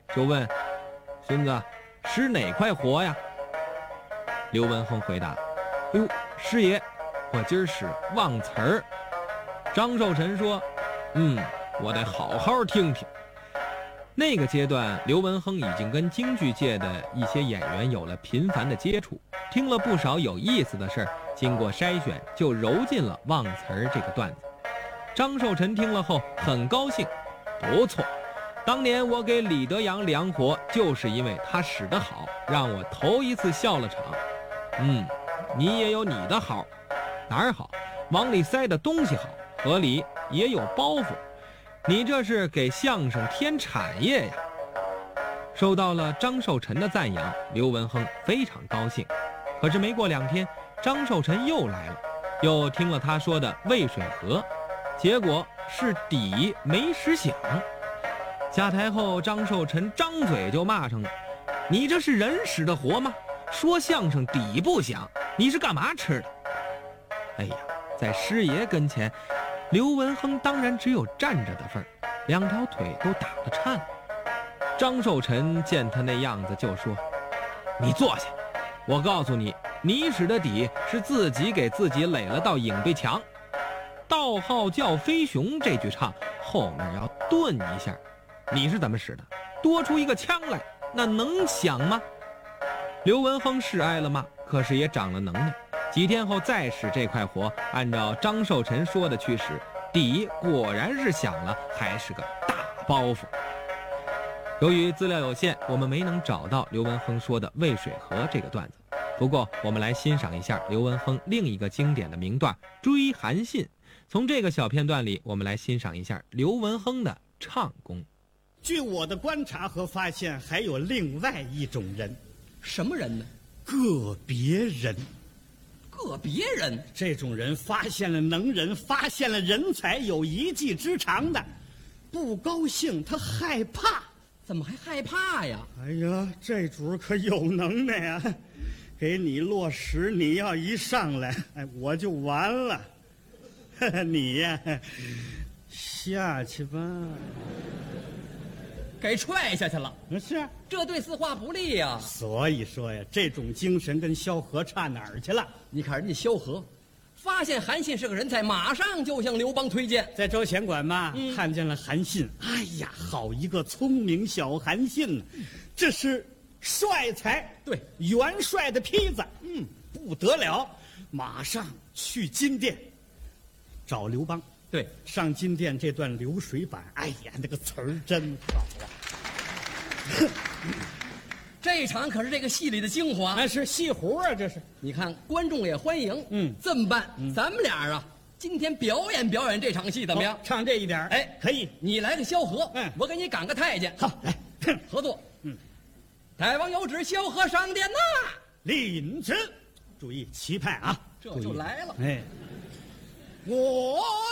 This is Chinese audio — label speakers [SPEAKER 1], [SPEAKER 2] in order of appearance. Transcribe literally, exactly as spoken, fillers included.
[SPEAKER 1] 就问孙子使哪块活呀？刘文亨回答：哟，师爷，我今儿使忘词儿。张寿臣说：嗯，我得好好听听。那个阶段，刘文亨已经跟京剧界的一些演员有了频繁的接触，听了不少有意思的事儿，经过筛选，就揉进了忘词儿这个段子。张寿臣听了后很高兴，不错，当年我给李德阳量活，就是因为他使得好，让我头一次笑了场。嗯，你也有你的好，哪儿好？往里塞的东西好，河里也有包袱。你这是给相声添产业呀！受到了张寿臣的赞扬，刘文亨非常高兴。可是没过两天，张寿臣又来了，又听了他说的渭水河，结果是底没使响。下台后，张寿臣张嘴就骂上了：你这是人使的活吗？说相声底不响，你是干嘛吃的？哎呀，在师爷跟前，刘文亨当然只有站着的份儿，两条腿都打了颤。张寿臣见他那样子就说：你坐下，我告诉你，你使的底是自己给自己垒了道影壁墙。道号叫飞熊这句唱后面要顿一下，你是怎么使的？多出一个腔来，那能响吗？刘文亨是挨了骂，可是也长了能耐。几天后再使这块活，按照张寿臣说的去使，底果然是响了，还是个大包袱。由于资料有限，我们没能找到刘文亨说的渭水河这个段子。不过我们来欣赏一下刘文亨另一个经典的名段《追韩信》。从这个小片段里，我们来欣赏一下刘文亨的唱功。
[SPEAKER 2] 据我的观察和发现，还有另外一种人。
[SPEAKER 3] 什么人呢？
[SPEAKER 2] 个别人。
[SPEAKER 3] 个别人？
[SPEAKER 2] 这种人发现了能人，发现了人才，有一技之长的，不高兴他害怕。
[SPEAKER 3] 怎么还害怕呀？
[SPEAKER 2] 哎呀，这主可有能耐呀！给你落实，你要一上来，哎，我就完了。你呀，下去吧。
[SPEAKER 3] 给踹下去了。
[SPEAKER 2] 是，
[SPEAKER 3] 这对四话不利呀。
[SPEAKER 2] 所以说呀，这种精神跟萧何差哪儿去了？
[SPEAKER 3] 你看人家萧何，发现韩信是个人才，马上就向刘邦推荐。
[SPEAKER 2] 在周显馆嘛，嗯、看见了韩信，哎呀，好一个聪明小韩信，这是帅才，
[SPEAKER 3] 对，
[SPEAKER 2] 元帅的坯子，嗯，不得了，马上去金殿找刘邦。
[SPEAKER 3] 对，
[SPEAKER 2] 上金殿这段流水板，哎呀，那个词儿真好啊！
[SPEAKER 3] 这场可是这个戏里的精华，
[SPEAKER 2] 那是戏胡啊！这是，
[SPEAKER 3] 你看观众也欢迎。
[SPEAKER 2] 嗯，
[SPEAKER 3] 这么办，
[SPEAKER 2] 嗯、
[SPEAKER 3] 咱们俩啊，今天表演表演这场戏怎么样？
[SPEAKER 2] 哦、唱这一点，
[SPEAKER 3] 哎，
[SPEAKER 2] 可以。
[SPEAKER 3] 你来个萧何，
[SPEAKER 2] 嗯，
[SPEAKER 3] 我给你赶个太监。
[SPEAKER 2] 好，来
[SPEAKER 3] 合作。
[SPEAKER 2] 嗯，
[SPEAKER 3] 大王有旨，萧何上殿呐！
[SPEAKER 2] 领旨，注意齐派啊！
[SPEAKER 3] 这就来了。
[SPEAKER 2] 哎，
[SPEAKER 3] 我。